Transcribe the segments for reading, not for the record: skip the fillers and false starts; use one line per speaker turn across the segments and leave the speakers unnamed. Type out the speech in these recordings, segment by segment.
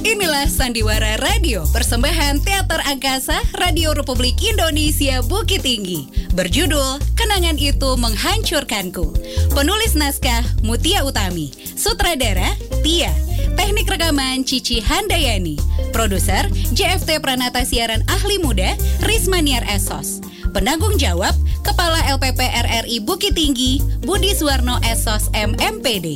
Inilah Sandiwara Radio, persembahan Teater Angkasa Radio Republik Indonesia Bukit Tinggi. Berjudul Kenangan Itu Menghancurkanku. Penulis naskah Mutia Utami. Sutradara Tia. Teknik rekaman Cici Handayani. Produser JFT Pranata Siaran Ahli Muda Rismaniar Esos. Penanggung jawab Kepala LPP RRI Bukit Tinggi Budi Suwarno Esos MMPD.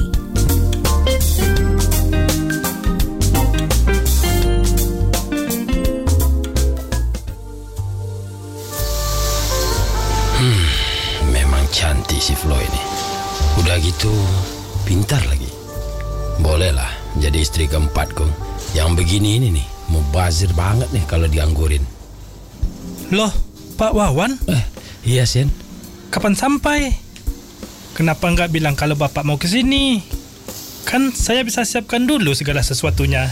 Memang cantik si Flo ini. Udah gitu pintar lagi. Bolehlah jadi istri keempatku. Yang begini ini nih mubazir banget nih kalau dianggurin.
Loh, Pak Wawan?
Iya Sen.
Kapan sampai? Kenapa nggak bilang kalau Bapak mau ke sini? Kan saya bisa siapkan dulu segala sesuatunya.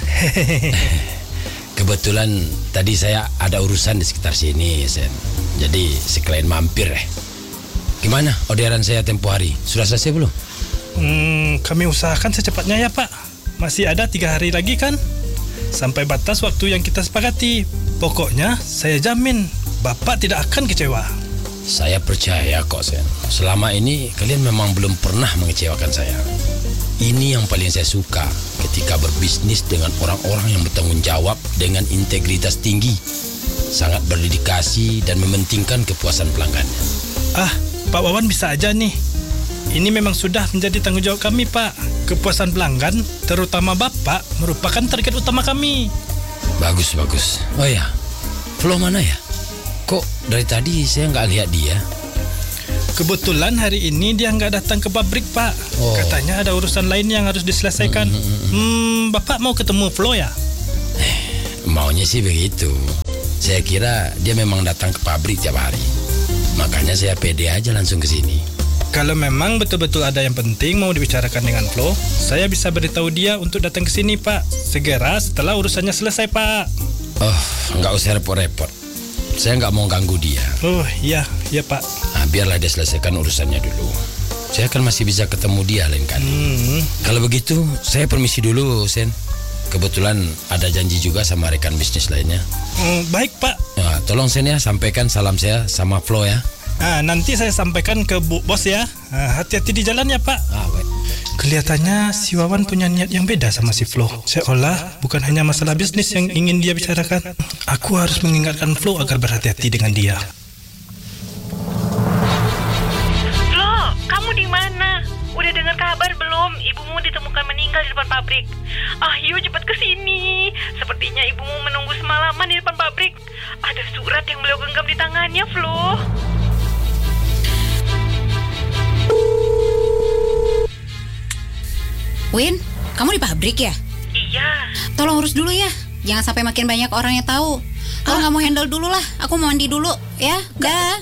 Kebetulan tadi saya ada urusan di sekitar sini Sen. Jadi sekalian mampir Gimana orderan saya tempo hari? Sudah selesai belum?
Kami usahakan secepatnya ya Pak. Masih ada 3 hari lagi kan? Sampai batas waktu yang kita sepakati. Pokoknya saya jamin Bapak tidak akan kecewa.
Saya percaya kok Sen. Selama ini kalian memang belum pernah mengecewakan saya. Ini yang paling saya suka ketika berbisnis dengan orang-orang yang bertanggung jawab dengan integritas tinggi. Sangat berdedikasi dan mementingkan kepuasan pelanggannya.
Pak Wawan bisa aja nih. Ini memang sudah menjadi tanggung jawab kami Pak. Kepuasan pelanggan, terutama Bapak, merupakan target utama kami.
Bagus. Oh ya, Flo mana ya? Kok dari tadi saya nggak lihat dia?
Kebetulan hari ini dia nggak datang ke pabrik Pak. Katanya ada urusan lain yang harus diselesaikan. Bapak mau ketemu Flo ya?
Maunya sih begitu. Saya kira dia memang datang ke pabrik tiap hari. Makanya saya pede aja langsung ke sini.
Kalau memang betul-betul ada yang penting mau dibicarakan dengan Flo, saya bisa beritahu dia untuk datang ke sini Pak. Segera setelah urusannya selesai Pak.
Nggak usah repot-repot. Saya nggak mau ganggu dia.
Iya Pak.
Biarlah dia selesaikan urusannya dulu. Saya kan masih bisa ketemu dia lain kali. Kalau begitu, saya permisi dulu, Sen. Kebetulan ada janji juga sama rekan bisnis lainnya.
Baik Pak.
Tolong Sen ya, sampaikan salam saya sama Flo ya.
Nanti saya sampaikan ke Bu Bos ya. Hati-hati di jalan ya Pak.
Baik.
Kelihatannya si Wawan punya niat yang beda sama si Flo. Seolah bukan hanya masalah bisnis yang ingin dia bicarakan. Aku harus mengingatkan Flo agar berhati-hati dengan dia.
Flo, kamu di mana? Udah dengar kabar belum? Ibumu ditemukan meninggal di depan pabrik. Yuk cepat ke sini. Sepertinya ibumu menunggu semalaman di depan pabrik. Ada surat yang beliau genggam di tangannya, Flo.
Win, kamu di pabrik ya?
Iya.
Tolong urus dulu ya. Jangan sampai makin banyak orang yang tahu. Tolong kamu handle dulu lah. Aku mau mandi dulu ya. Dah.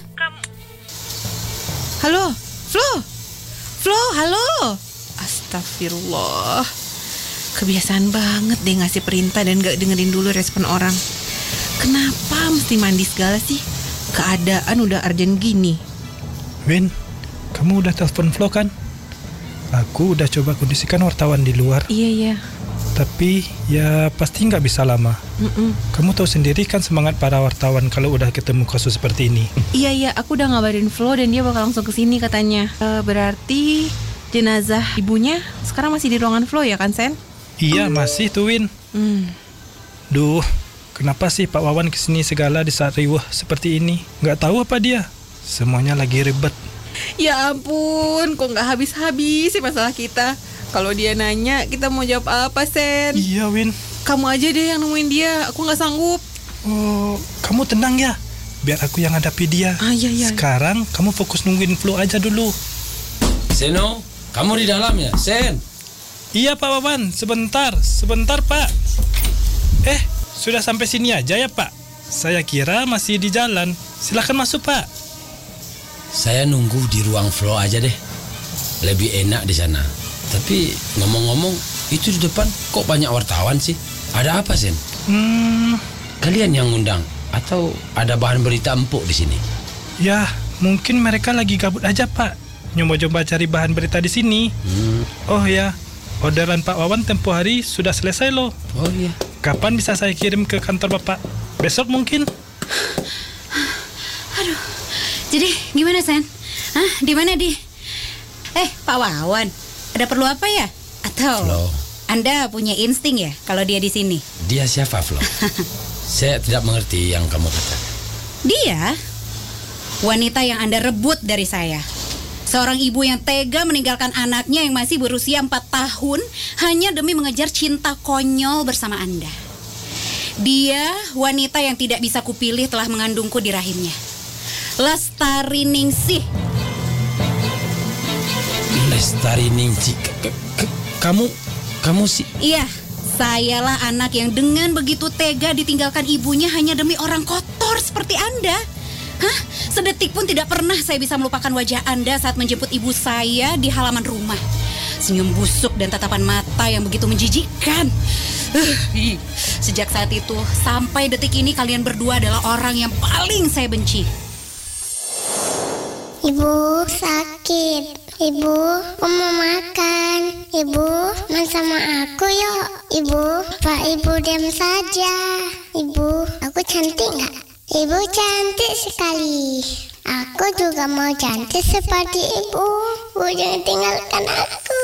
Halo, Flo, halo. Astagfirullah. Kebiasaan banget deh ngasih perintah dan gak dengerin dulu respon orang. Kenapa mesti mandi segala sih? Keadaan udah urgent gini.
Win, kamu udah telepon Flo kan? Aku udah coba kondisikan wartawan di luar.
Iya.
Tapi ya pasti nggak bisa lama. Kamu tahu sendiri kan semangat para wartawan kalau udah ketemu kasus seperti ini.
Iya, aku udah ngabarin Flo dan dia bakal langsung kesini katanya. Berarti jenazah ibunya sekarang masih di ruangan Flo ya kan, Sen?
Iya, masih tuh Win. Duh, kenapa sih Pak Wawan kesini segala di saat riuh seperti ini? Nggak tahu apa dia? Semuanya lagi ribet.
Ya ampun, kok gak habis-habis sih masalah kita. Kalau dia nanya, kita mau jawab apa, Sen?
Iya, Win.
Kamu aja deh yang nemuin dia, aku gak sanggup.
Kamu tenang ya. Biar aku yang hadapi dia.
Iya.
Sekarang kamu fokus nungguin Flo aja dulu.
Seno, kamu di dalam ya, Sen?
Iya Pak Wawan, sebentar Pak. Sudah sampai sini aja ya Pak? Saya kira masih di jalan. Silakan masuk Pak.
Saya nunggu di ruang Flo aja deh. Lebih enak di sana. Tapi ngomong-ngomong, itu di depan kok banyak wartawan sih? Ada apa, Sen? Kalian yang ngundang atau ada bahan berita empuk di sini?
Ya, mungkin mereka lagi gabut aja, Pak. Nyoba-coba cari bahan berita di sini. Oh ya, orderan Pak Wawan tempo hari sudah selesai loh.
Oh iya.
Kapan bisa saya kirim ke kantor Bapak? Besok mungkin?
Aduh, jadi gimana Sen? Hah, di mana di? Pak Wawan, ada perlu apa ya? Atau
Flo.
Anda punya insting ya kalau dia di sini?
Dia siapa, Flo? Saya tidak mengerti yang kamu katakan.
Dia wanita yang Anda rebut dari saya. Seorang ibu yang tega meninggalkan anaknya yang masih berusia 4 tahun hanya demi mengejar cinta konyol bersama Anda. Dia wanita yang tidak bisa kupilih telah mengandungku di rahimnya. Lestari Ningsih.
Lestari Ningsih. Kamu sih?
Iya, sayalah anak yang dengan begitu tega ditinggalkan ibunya hanya demi orang kotor seperti Anda. Hah? Sedetik pun tidak pernah saya bisa melupakan wajah Anda saat menjemput ibu saya di halaman rumah. Senyum busuk dan tatapan mata yang begitu menjijikkan. Sejak saat itu sampai detik ini kalian berdua adalah orang yang paling saya benci.
Ibu sakit. Ibu, aku mau makan. Ibu, main sama aku yuk. Ibu, Pak Ibu diam saja. Ibu, aku cantik nggak? Ibu cantik sekali. Aku juga mau cantik seperti ibu. Bu, jangan tinggalkan aku.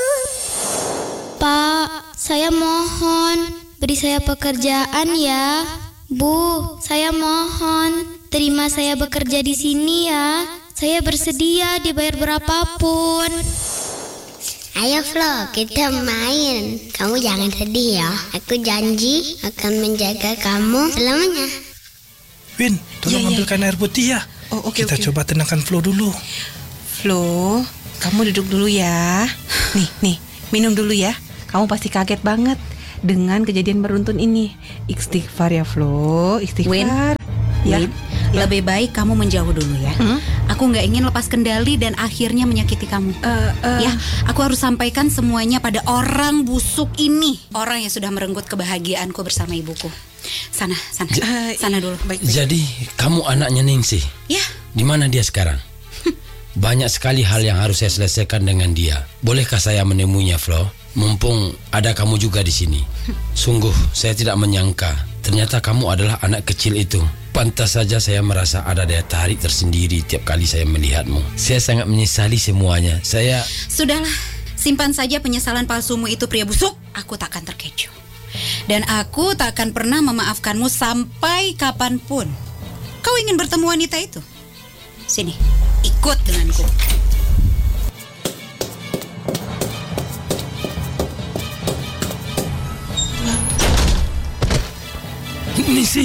Pak, saya mohon beri saya pekerjaan ya. Bu, saya mohon terima saya bekerja di sini ya. Saya bersedia dibayar berapapun.
Ayo Flo, kita main. Kamu jangan sedih ya. Aku janji akan menjaga kamu selamanya.
Win, tolong ambilkan air putih ya.
Oke.
Kita coba tenangkan Flo dulu.
Flo, kamu duduk dulu ya. Nih, minum dulu ya. Kamu pasti kaget banget dengan kejadian beruntun ini. Istighfar ya Flo, istighfar.
Win, lebih baik kamu menjauh dulu ya. Aku nggak ingin lepas kendali dan akhirnya menyakiti kamu. Ya, aku harus sampaikan semuanya pada orang busuk ini. Orang yang sudah merenggut kebahagiaanku bersama ibuku. Sana dulu.
Baik.
Jadi kamu anaknya Ningsih?
Ya,
Di mana dia sekarang? Banyak sekali hal yang harus saya selesaikan dengan dia. Bolehkah saya menemuinya, Flo? Mumpung ada kamu juga di sini. Sungguh, saya tidak menyangka ternyata kamu adalah anak kecil itu. Pantas saja saya merasa ada daya tarik tersendiri tiap kali saya melihatmu. Saya sangat menyesali semuanya.
sudahlah. Simpan saja penyesalan palsumu itu, pria busuk. Aku takkan terkecoh. Dan aku tak akan pernah memaafkanmu sampai kapanpun. Kau ingin bertemu wanita itu? Sini, ikut denganku.
Ningsih,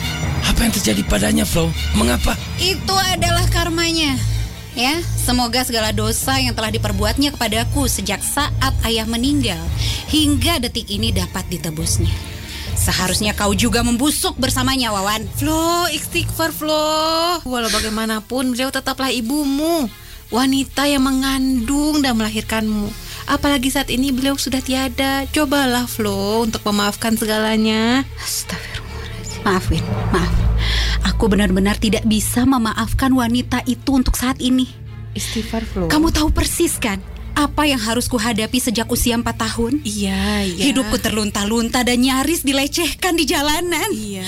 apa yang terjadi padanya, Flo? Mengapa?
Itu adalah karmanya. Ya, semoga segala dosa yang telah diperbuatnya kepadaku sejak saat ayah meninggal hingga detik ini dapat ditebusnya. Seharusnya kau juga membusuk bersamanya, Wawan.
Flo, istighfar Flo. Walau bagaimanapun beliau tetaplah ibumu, wanita yang mengandung dan melahirkanmu. Apalagi saat ini beliau sudah tiada. Cobalah Flo untuk memaafkan segalanya.
Astagfirullahaladzim. Maaf. Aku benar-benar tidak bisa memaafkan wanita itu untuk saat ini.
Istighfar Flo.
Kamu tahu persis kan apa yang harus kuhadapi sejak usia 4 tahun?
Iya.
Hidupku terlunta-lunta dan nyaris dilecehkan di jalanan.
Iya.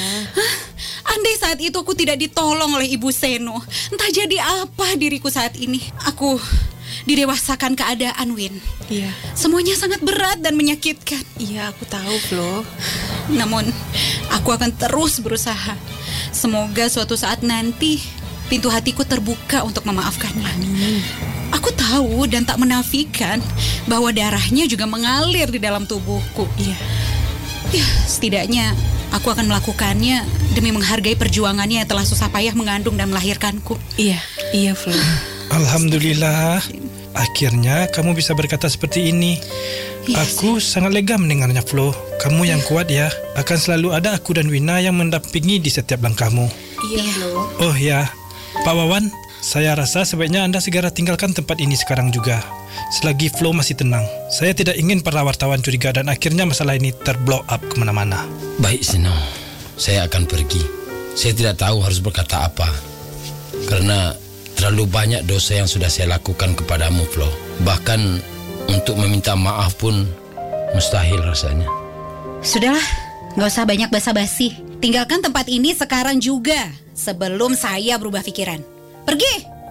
Andai saat itu aku tidak ditolong oleh Ibu Seno, entah jadi apa diriku saat ini. Aku didewasakan keadaan, Win.
Iya.
Semuanya sangat berat dan menyakitkan.
Iya, aku tahu Flo.
Namun, aku akan terus berusaha. Semoga suatu saat nanti pintu hatiku terbuka untuk memaafkannya.
Amin.
Aku tahu dan tak menafikan bahwa darahnya juga mengalir di dalam tubuhku.
Iya.
Ya, setidaknya aku akan melakukannya demi menghargai perjuangannya yang telah susah payah mengandung dan melahirkanku.
Iya Flo.
Alhamdulillah, akhirnya kamu bisa berkata seperti ini. Aku sangat lega mendengarnya, Flo. Kamu yang kuat ya. Akan selalu ada aku dan Wina yang mendampingi di setiap langkahmu.
Iya Flo.
Oh ya, Pak Wawan, saya rasa sebaiknya Anda segera tinggalkan tempat ini sekarang juga. Selagi Flo masih tenang. Saya tidak ingin para wartawan curiga dan akhirnya masalah ini terblow up kemana-mana.
Baik, Seno. Saya akan pergi. Saya tidak tahu harus berkata apa. Karena terlalu banyak dosa yang sudah saya lakukan kepadamu, Flo. Bahkan untuk meminta maaf pun mustahil rasanya.
Sudahlah, Gak usah banyak basa-basi. Tinggalkan tempat ini sekarang juga, sebelum saya berubah pikiran. Pergi!